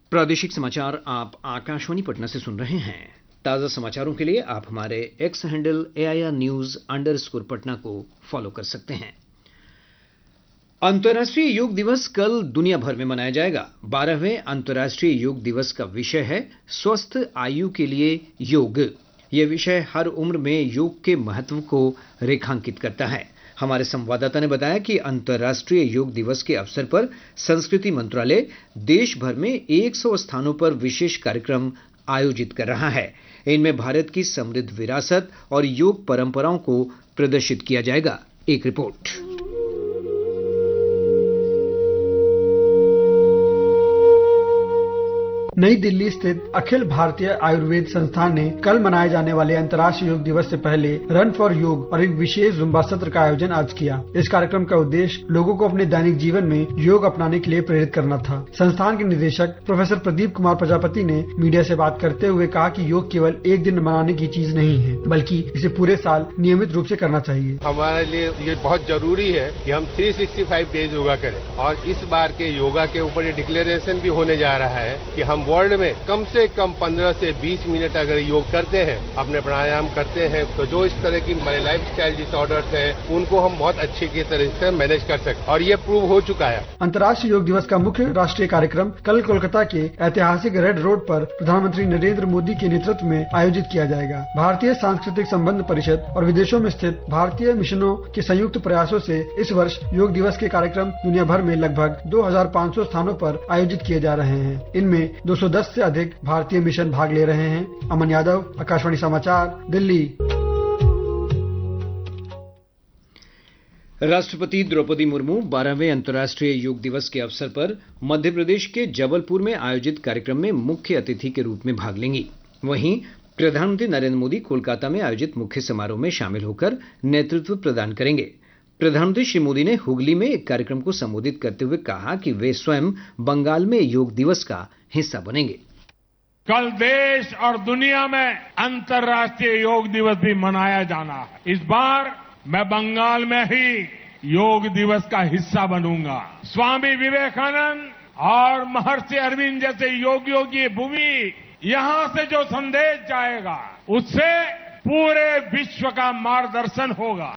प्रादेशिक समाचार आप आकाशवाणी पटना से सुन रहे हैं। ताज़ा समाचारों के लिए आप हमारे एक्स हैंडल AIR News_पटना को फॉलो कर सकते हैं। अंतर्राष्ट्रीय योग दिवस कल दुनिया भर में मनाया जाएगा। 12वें अंतर्राष्ट्रीय योग दिवस का विषय है स्वस्थ आयु के लिए योग। यह विषय हर उम्र में योग के महत्व को रेखांकित करता है। हमारे संवाददाता ने बताया कि अंतर्राष्ट्रीय योग दिवस के अवसर पर संस्कृति मंत्रालय देश भर में 100 स्थानों पर विशेष कार्यक्रम आयोजित कर रहा है। इनमें भारत की समृद्ध विरासत और योग परंपराओं को प्रदर्शित किया जाएगा। एक रिपोर्ट। नई दिल्ली स्थित अखिल भारतीय आयुर्वेद संस्थान ने कल मनाए जाने वाले अंतर्राष्ट्रीय योग दिवस से पहले रन फॉर योग और एक विशेष जुम्बा सत्र का आयोजन आज किया। इस कार्यक्रम का उद्देश्य लोगों को अपने दैनिक जीवन में योग अपनाने के लिए प्रेरित करना था। संस्थान के निदेशक प्रोफेसर प्रदीप कुमार प्रजापति ने मीडिया से बात करते हुए कहा कि योग केवल एक दिन मनाने की चीज नहीं है, बल्कि इसे पूरे साल नियमित रूप से करना चाहिए। हमारे लिए ये बहुत जरूरी है कि हम 365 डेज योगा करें और इस बार के योगा के ऊपर ये डिक्लेरेशन भी होने जा रहा है कि हम वर्ल्ड में कम से कम 15 से 20 मिनट अगर योग करते हैं, अपने प्राणायाम करते हैं, तो जो इस तरह की हमारे लाइफस्टाइल डिसऑर्डर्स हैं उनको हम बहुत अच्छे की तरह से मैनेज कर सकते हैं और ये प्रूव हो चुका है। अंतर्राष्ट्रीय योग दिवस का मुख्य राष्ट्रीय कार्यक्रम कल कोलकाता के ऐतिहासिक रेड रोड पर प्रधानमंत्री नरेंद्र मोदी के नेतृत्व में आयोजित किया जाएगा। भारतीय सांस्कृतिक संबंध परिषद और विदेशों में स्थित भारतीय मिशनों के संयुक्त प्रयासों से इस वर्ष योग दिवस के कार्यक्रम दुनिया भर में लगभग 2500 स्थानों पर आयोजित किए जा रहे हैं। इनमें 210 से अधिक भारतीय मिशन भाग ले रहे हैं। अमन यादव, आकाशवाणी समाचार, दिल्ली। राष्ट्रपति द्रौपदी मुर्मू 12वें अंतर्राष्ट्रीय योग दिवस के अवसर पर मध्य प्रदेश के जबलपुर में आयोजित कार्यक्रम में मुख्य अतिथि के रूप में भाग लेंगी। वहीं प्रधानमंत्री नरेंद्र मोदी कोलकाता में आयोजित मुख्य समारोह में शामिल होकर नेतृत्व प्रदान करेंगे। प्रधानमंत्री श्री मोदी ने हुगली में एक कार्यक्रम को संबोधित करते हुए कहा कि वे स्वयं बंगाल में योग दिवस का हिस्सा बनेंगे। कल देश और दुनिया में अंतर्राष्ट्रीय योग दिवस भी मनाया जाना है। इस बार मैं बंगाल में ही योग दिवस का हिस्सा बनूंगा। स्वामी विवेकानंद और महर्षि अरविंद जैसे योगियों की भूमि, यहां से जो संदेश जाएगा उससे पूरे विश्व का मार्गदर्शन होगा।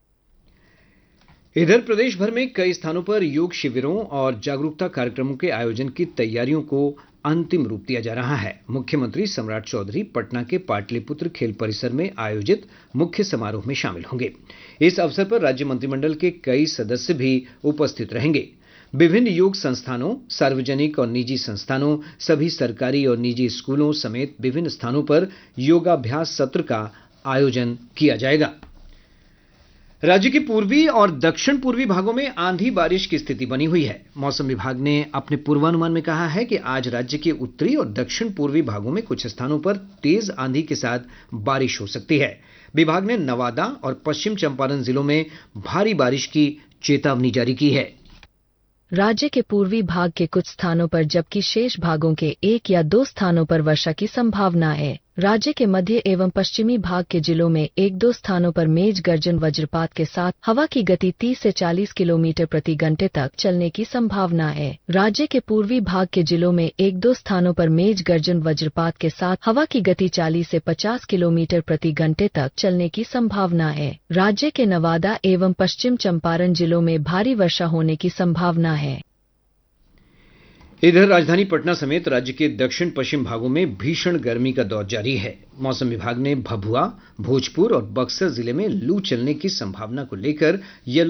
इधर प्रदेश भर में कई स्थानों पर योग शिविरों और जागरूकता कार्यक्रमों के आयोजन की तैयारियों को अंतिम रूप दिया जा रहा है। मुख्यमंत्री सम्राट चौधरी पटना के पाटलिपुत्र खेल परिसर में आयोजित मुख्य समारोह में शामिल होंगे। इस अवसर पर राज्य मंत्रिमंडल के कई सदस्य भी उपस्थित रहेंगे। विभिन्न योग संस्थानों, सार्वजनिक और निजी संस्थानों, सभी सरकारी और निजी स्कूलों समेत विभिन्न स्थानों पर योगाभ्यास सत्र का आयोजन किया जाएगा। राज्य के पूर्वी और दक्षिण पूर्वी भागों में आंधी बारिश की स्थिति बनी हुई है। मौसम विभाग ने अपने पूर्वानुमान में कहा है कि आज राज्य के उत्तरी और दक्षिण पूर्वी भागों में कुछ स्थानों पर तेज आंधी के साथ बारिश हो सकती है। विभाग ने नवादा और पश्चिम चंपारण जिलों में भारी बारिश की चेतावनी जारी की है। राज्य के पूर्वी भाग के कुछ स्थानों पर जबकि शेष भागों के 1 या 2 स्थानों पर वर्षा की संभावना है। राज्य के मध्य एवं पश्चिमी भाग के जिलों में 1-2 स्थानों पर मेघ गर्जन वज्रपात के साथ हवा की गति 30 से 40 किलोमीटर प्रति घंटे तक चलने की संभावना है। राज्य के पूर्वी भाग के जिलों में 1-2 स्थानों पर मेघ गर्जन वज्रपात के साथ हवा की गति 40 से 50 किलोमीटर प्रति घंटे तक चलने की संभावना है। राज्य के नवादा एवं पश्चिम चंपारण जिलों में भारी वर्षा होने की संभावना है। इधर राजधानी पटना समेत राज्य के दक्षिण पश्चिम भागों में भीषण गर्मी का दौर जारी है। मौसम विभाग ने भभुआ, भोजपुर और बक्सर जिले में लू चलने की संभावना को लेकर येलो